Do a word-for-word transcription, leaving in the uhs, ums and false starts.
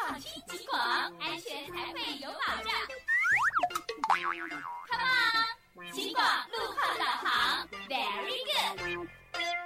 放轻警广，安全才会有保障。Come on， 警广路。